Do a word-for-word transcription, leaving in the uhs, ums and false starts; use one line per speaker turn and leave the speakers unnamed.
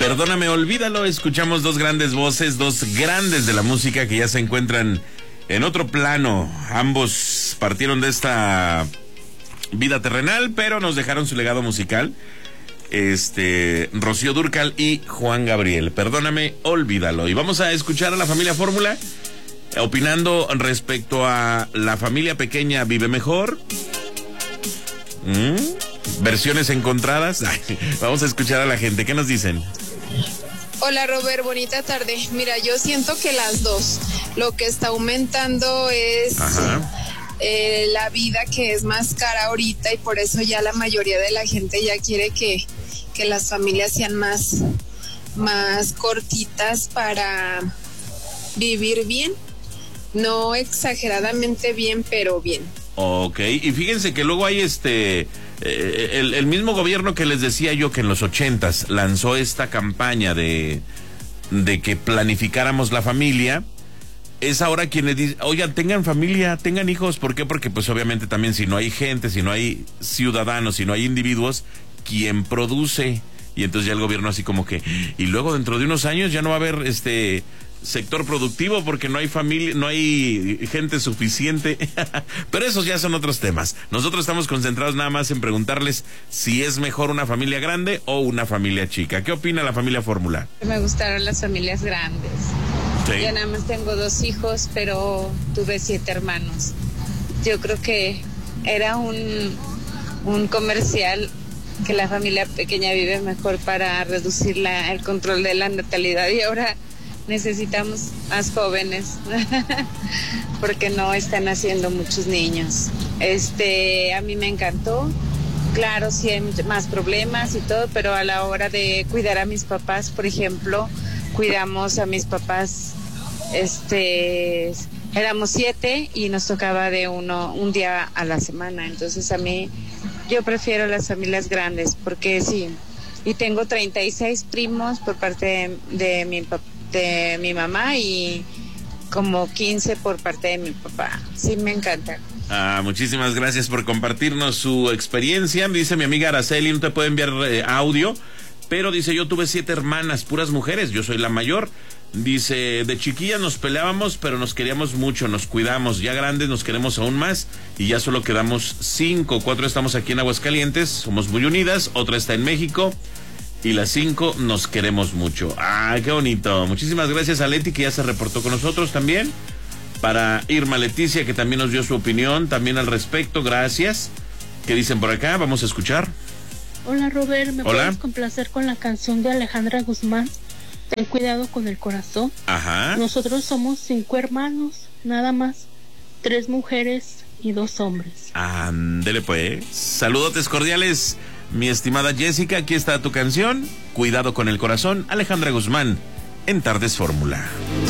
Perdóname, olvídalo. Escuchamos dos grandes voces, dos grandes de la música que ya se encuentran en otro plano. Ambos partieron de esta vida terrenal, pero nos dejaron su legado musical. Este, Rocío Dúrcal y Juan Gabriel. Perdóname, olvídalo. Y vamos a escuchar a la familia Fórmula opinando respecto a la familia pequeña vive mejor. ¿Mm? Versiones encontradas. Ay, vamos a escuchar a la gente. ¿Qué nos dicen?
Hola Robert, bonita tarde. Mira, yo siento que las dos. Lo que está aumentando es eh, la vida, que es más cara ahorita, y por eso ya la mayoría de la gente ya quiere que, que las familias sean más, más cortitas para vivir bien. No exageradamente bien, pero bien.
Ok, y fíjense que luego hay este... Eh, el, el mismo gobierno que les decía yo que en los ochentas lanzó esta campaña de, de que planificáramos la familia, es ahora quien les dice, oigan, tengan familia, tengan hijos. ¿Por qué? Porque pues obviamente también si no hay gente, si no hay ciudadanos, si no hay individuos, ¿quién produce? Y entonces ya el gobierno así como que, y luego dentro de unos años ya no va a haber este... sector productivo porque no hay familia, no hay gente suficiente. Pero esos ya son otros temas. Nosotros estamos concentrados nada más en preguntarles si es mejor una familia grande o una familia chica. ¿Qué opina la familia Fórmula?
Me gustaron las familias grandes. Sí. Yo nada más tengo dos hijos, pero tuve siete hermanos. Yo creo que era un, un comercial que la familia pequeña vive mejor para reducir la, el control de la natalidad, y ahora necesitamos más jóvenes porque no están haciendo muchos niños. Este, a mí me encantó. Claro, sí hay más problemas y todo, pero a la hora de cuidar a mis papás, por ejemplo, cuidamos a mis papás, este, éramos siete y nos tocaba de uno un día a la semana. Entonces a mí, yo prefiero las familias grandes porque sí. Y tengo treinta y seis primos por parte de, de mi papá, de mi mamá, y como quince por parte de mi papá. Sí, me encanta.
Ah, muchísimas gracias por compartirnos su experiencia. Dice mi amiga Araceli, no te puede enviar eh, audio, pero dice, yo tuve siete hermanas, puras mujeres, yo soy la mayor. Dice, de chiquillas nos peleábamos, pero nos queríamos mucho, nos cuidamos. Ya grandes nos queremos aún más y ya solo quedamos cinco. Cuatro estamos aquí en Aguascalientes, somos muy unidas, otra está en México. Y las cinco nos queremos mucho. Ah, qué bonito. Muchísimas gracias a Leti, que ya se reportó con nosotros también. Para Irma Leticia, que también nos dio su opinión también al respecto. Gracias. ¿Qué dicen por acá? Vamos a escuchar.
Hola Robert, ¿me
Hola.
puedes complacer con la canción de Alejandra Guzmán? Ten cuidado con el corazón.
Ajá.
Nosotros somos cinco hermanos, nada más. Tres mujeres y dos hombres.
Ándele pues. Saludotes cordiales. Mi estimada Jessica, aquí está tu canción, Cuidado con el corazón, Alejandra Guzmán, en Tardes Fórmula.